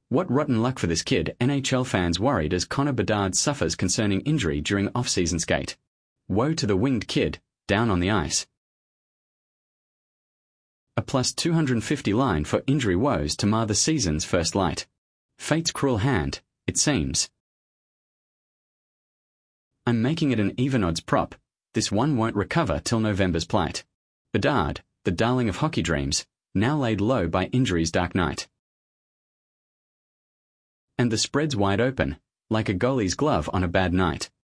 What rotten luck for this kid, NHL fans worried as Connor Bedard suffers concerning injury during off-season skate. Woe to the winged kid, down on the ice. A plus 250 line for injury woes to mar the season's first light. Fate's cruel hand, it seems. I'm making it an even odds prop. This one won't recover till November's plight. Bedard, the darling of hockey dreams, now laid low by injury's dark night. And the spread's wide open, like a goalie's glove on a bad night.